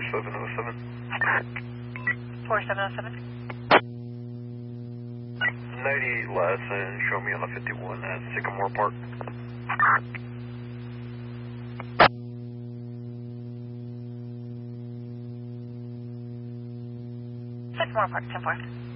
4707. 4707. 90 last and show me on the 51 at Sycamore Park. Sycamore Park, 10-4.